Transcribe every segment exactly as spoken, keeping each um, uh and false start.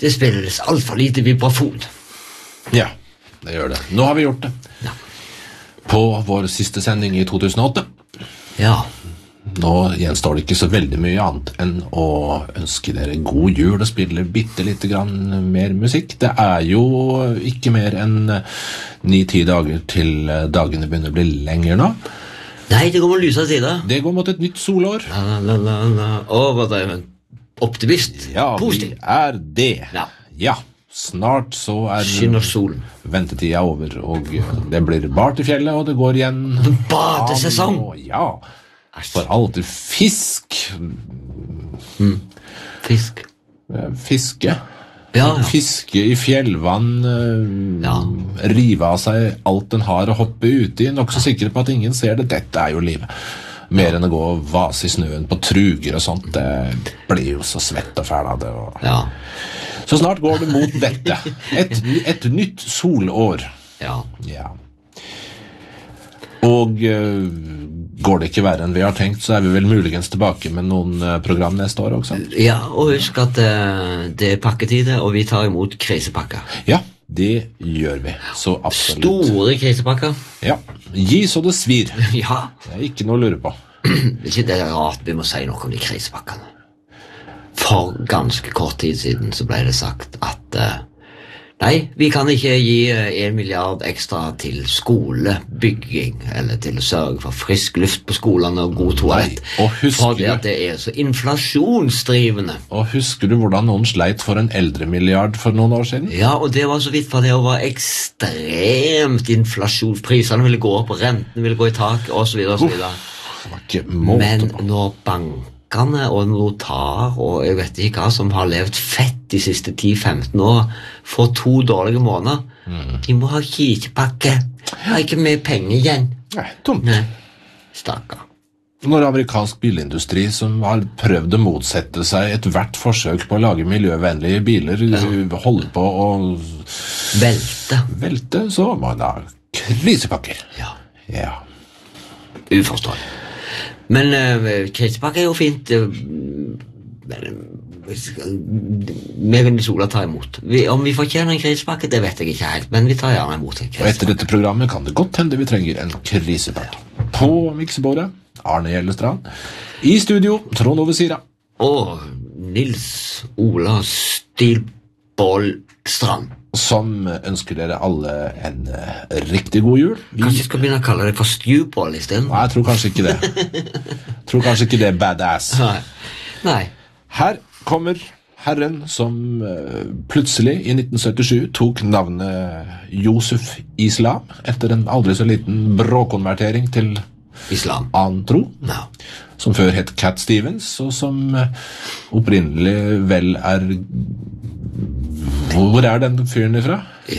Det spilles alt for lite vibrafon. Ja, det gjør det. Nå har vi gjort det. Ja. På vår siste sending i to tusen og åtte. Ja. Nå gjenstår det ikke så veldig mye annet enn å ønske dere god jul og spille bitte litt grann mer musikk. Det er jo ikke mer enn ni-ti dager til dagene begynner å bli lenger nå. Nei, det går mot lysa sider. Det går mot et nytt solår. La, la, la, la. Å, hva er det? Optimist. Ja, Positiv. vi er det. Ja. Ja, snart så er Skinner solen. ventetida over, og det blir bart i fjellet, og det går igjen. Badesesong. Ja, for alltid fisk. Mm. Fisk. Fiske. Ja, ja. Fiske i fjellvann, Ja. rive av seg alt den har å hoppe ut i, nok så sikker på at ingen ser det. Dette er jo livet. Mer enn å gå og vase i snøen på truger og sånt. Det blir jo så svett og fæl av det. Og... Ja. Så snart går det mot dette. Et, et nytt solår. Ja. Ja. Og uh, går det ikke verre enn vi har tenkt, så er vi vel muligens tilbake med noen uh, program neste år også. Ja, og husk at uh, det er pakketid, og vi tar imot krisepakker. Ja, det gjør vi. Så absolutt. Store krisepakker. Ja, gi så det svir. Ja. Det er ikke noe å lure på. Ikke det er rart vi må si noe om de krisepakkene. For ganske kort tid siden så ble det sagt at uh, nei, vi kan ikke gi uh, en milliard ekstra til skolebygging, eller til å sørge for frisk luft på skolene og god toalett. Nei, og husker fordi at det er så inflasjonsdrivende. Og husker du hvordan noen sleit for en eldremilliard for noen år siden? Ja, og det var så vidt for det var ekstremt inflasjon. Prisene ville gå opp, og rentene ville gå i tak, og så videre, og så videre. Det var ikke måte Men på. når bankene og notar og jeg vet ikke hva som har levd fett de siste ti til femten år får to dårlige måneder, mm. de må ha kisepakke. Har ikke mer penger igjen. Nei, dumt. Nei, stakkar. Når amerikansk bilindustri som har prøvd å motsette seg et hvert forsøk på å lage miljøvennlige biler, ja. holder på å Velte. Velte, så må man ha krisepakker. Ja. Ja. Uforståelig. Men uh, krisepakke er jo fint. Uh, men meg og Sola tar imot. Vi, om vi fortjener en krisepakke, det vet jeg ikke helt, men vi tar gjerne imot en Og etter krisepakke. dette programmet kan det godt hende vi trenger en krisepakke. På miksebordet, Arne Gjellestrand. I studio, Trond Ove Sira. Og Nils Ola Stilbål Strand. Som ønsker dere alle en uh, riktig god jul. Vi... Kanskje jeg skal begynne å kalle det for Stewball i stedet? Nei, jeg tror kanskje ikke det. tror kanskje ikke det er badass. Nei. Nei. Her kommer herren som uh, plutselig i nitten syttisju tok navnet Josef Islam etter en aldri så liten bråkonvertering til Islam. annen tro, Ja. som før het Cat Stevens, og som uh, opprinnelig vel er... Hvor er den fyren ifra?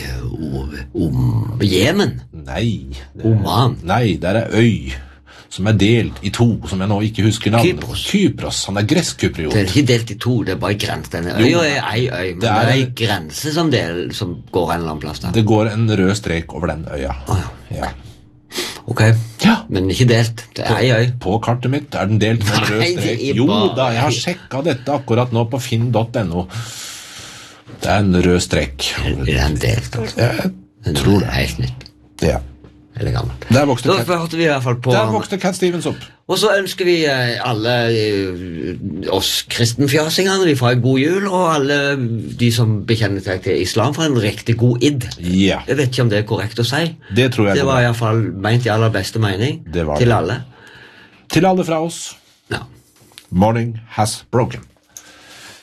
Om Jemen? Nei. Det, Oman? nei, det er øy som er delt i to, som jeg nå ikke husker navnet. Kypros. Kypros, han er gresskypriot. Det er ikke delt i to, det er bare grense. Denne øya er ei øy, men det det er, er- ei grense som, del, som går en eller annen plass der. Det går en rød strek over den øya. Å ja. Ja. Ok, Ja. men ikke delt. Det er ei øy. På kartet mitt er den delt med en rød Nei, det strek. er Jo bare- da, jeg har sjekket dette akkurat nå på finn punktum no. Det er en rød strek. Det er en delt. Altså. Jeg tror det. er helt nytt. Ja. Eller gammelt. Der vokste, Da Cat, hørte vi i hvert fall på der vokste Cat Stevens opp. Og så ønsker vi eh, alle eh, oss kristenfjasingene vi får en god jul, og alle de som bekjenner seg til islam for en riktig god id. Ja, Jeg vet ikke om det er korrekt å si. det tror jeg Det det var var. i hvert fall ment i aller beste mening Det var til det. alle. Til alle fra oss, Ja. morning has broken.